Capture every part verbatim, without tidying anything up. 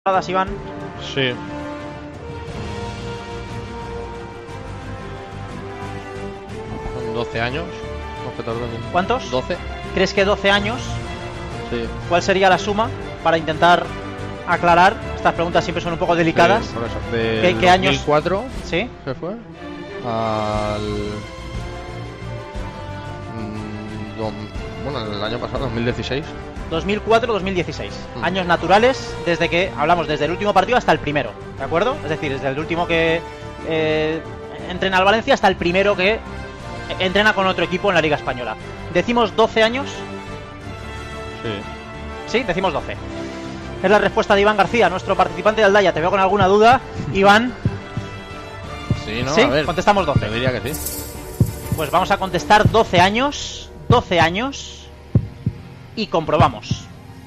Iván. Sí. Son doce años. ¿Cuántos? doce. ¿Crees que doce años? Sí. ¿Cuál sería la suma para intentar aclarar? Estas preguntas siempre son un poco delicadas. Sí, por eso. Del ¿Qué, qué años? dos mil cuatro ¿Sí? se fue al... Mm, do... Bueno, el año pasado, dos mil dieciséis. dos mil cuatro dos mil dieciséis. Mm. Años naturales, desde que hablamos desde el último partido hasta el primero, ¿de acuerdo? Es decir, desde el último que eh, entrena al Valencia hasta el primero que entrena con otro equipo en la Liga Española. ¿Decimos doce años? Sí. Sí, decimos doce. Es la respuesta de Iván García, nuestro participante de Aldaya. Te veo con alguna duda, Iván. Sí, no, ¿Sí? a ver. Contestamos doce. Yo diría que sí. Pues vamos a contestar doce años. doce años. Y comprobamos.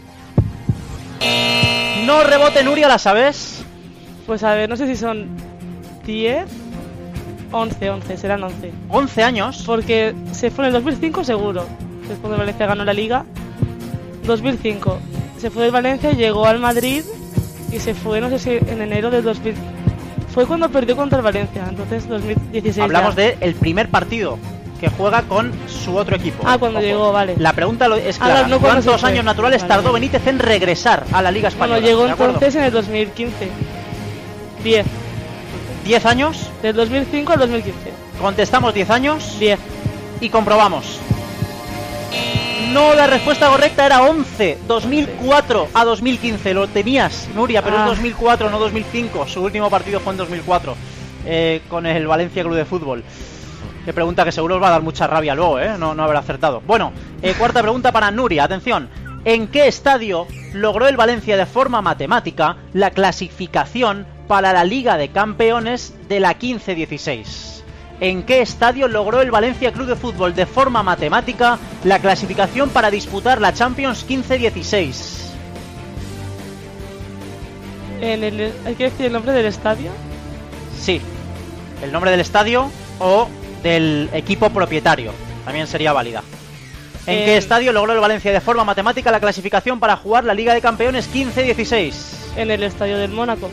No rebote, Nuria, ¿la sabes? Pues a ver, no sé si son diez, once, once, serán once. once años. Porque se fue en el dos mil cinco seguro, después de Valencia ganó la Liga. dos mil cinco se fue del Valencia, llegó al Madrid y se fue, no sé si en enero del dos mil. Fue cuando perdió contra el Valencia, entonces dos mil dieciséis. Hablamos ya. del primer partido que juega con su otro equipo. Ah, cuando Ojo. llegó, vale. La pregunta lo- es Ah, clara. no, cuando ¿Cuántos se fue? años naturales Vale, tardó vale. Benítez en regresar a la Liga Española? Bueno, llegó ¿De acuerdo? entonces en el dos mil quince. diez. ¿diez años? Del dos mil cinco al dos mil quince. Contestamos diez años. diez. Y comprobamos. No, la respuesta correcta era once. dos mil cuatro a dos mil quince. Lo tenías, Nuria, pero Ah. es dos mil cuatro, no dos mil cinco. Su último partido fue en dos mil cuatro. Eh, con el Valencia Club de Fútbol. Qué pregunta que seguro os va a dar mucha rabia luego, ¿eh? No, no haber acertado. Bueno, eh, cuarta pregunta para Nuria. Atención. ¿En qué estadio logró el Valencia de forma matemática la clasificación para la Liga de Campeones de la quince dieciséis? ¿En qué estadio logró el Valencia Club de Fútbol de forma matemática la clasificación para disputar la Champions quince dieciséis? En el, ¿hay que decir el nombre del estadio? Sí. El nombre del estadio o del equipo propietario. También sería válida. ¿En Eh, qué estadio logró el Valencia de forma matemática la clasificación para jugar la Liga de Campeones quince dieciséis? En el estadio del Mónaco.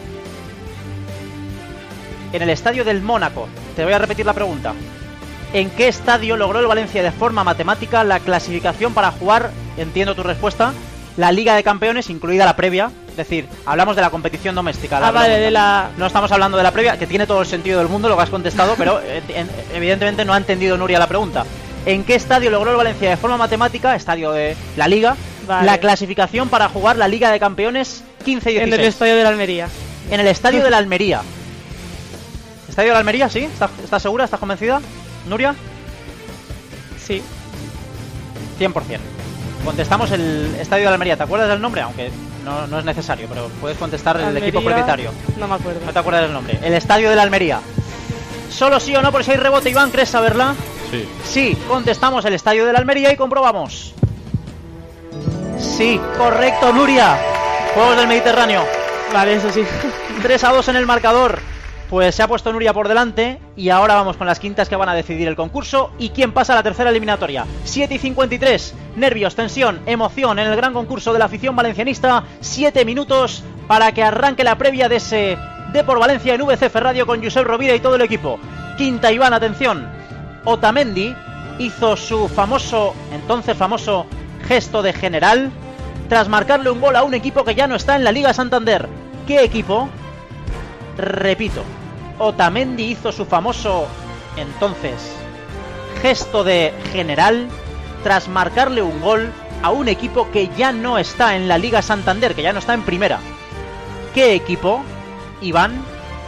En el estadio del Mónaco. Te voy a repetir la pregunta. ¿En qué estadio logró el Valencia de forma matemática la clasificación para jugar, entiendo tu respuesta, la Liga de Campeones, incluida la previa? Es decir, hablamos de la competición doméstica. la Ah, vale, pregunta. de la... No estamos hablando de la previa, que tiene todo el sentido del mundo lo que has contestado, pero eh, en- evidentemente no ha entendido Nuria la pregunta. ¿En qué estadio logró el Valencia de forma matemática, estadio de la Liga, Vale. la clasificación para jugar la Liga de Campeones quince dieciséis? En el estadio de la Almería. En el estadio de la Almería. ¿Estadio de la Almería, sí? ¿Estás, estás segura? ¿Estás convencida? ¿Nuria? Sí. cien por ciento. Contestamos el estadio de la Almería. ¿Te acuerdas del nombre? Aunque no, no es necesario, pero puedes contestar el Almería, equipo propietario. No me acuerdo. No te acuerdas del nombre. El estadio de la Almería. Solo sí o no, por si hay rebote, Iván, ¿crees saberla? Sí. Sí, contestamos el estadio de la Almería y comprobamos. Sí, correcto, Nuria. Juegos del Mediterráneo. Vale, eso sí. tres a dos en el marcador. Pues se ha puesto Nuria por delante. Y ahora vamos con las quintas que van a decidir el concurso. ¿Y quién pasa a la tercera eliminatoria? siete y cincuenta y tres. Nervios, tensión, emoción en el gran concurso de la afición valencianista. siete minutos para que arranque la previa de ese Depor Valencia en V C F Radio con Josep Rovira y todo el equipo. Quinta, Iván, atención. Otamendi hizo su famoso, entonces famoso, gesto de general tras marcarle un gol a un equipo que ya no está en la Liga Santander. ¿Qué equipo? Repito, Otamendi hizo su famoso, entonces, gesto de general tras marcarle un gol a un equipo que ya no está en la Liga Santander, que ya no está en primera. ¿Qué equipo, Iván?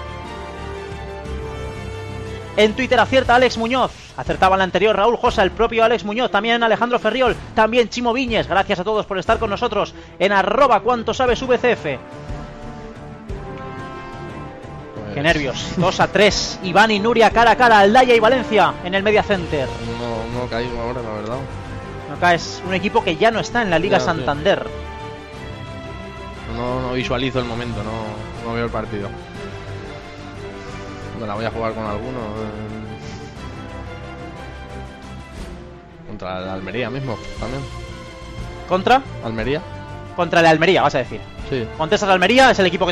En Twitter acierta Alex Muñoz. Acertaba en la anterior Raúl Josa, el propio Alex Muñoz, también Alejandro Ferriol, también Chimo Viñes. Gracias a todos por estar con nosotros en arroba cuanto sabes V C F. Pues... Qué nervios. dos a tres. Iván y Nuria cara a cara, Aldaya y Valencia en el Media Center. No, no caigo ahora, la verdad. Acá es un equipo que ya no está en la Liga Ya, Santander. No, no visualizo el momento, no, no veo el partido. Me la voy a jugar con alguno. eh, Contra la Almería mismo, también. ¿Contra? Almería. Contra la Almería, vas a decir. Sí. Sí. Contestas Almería, es el equipo que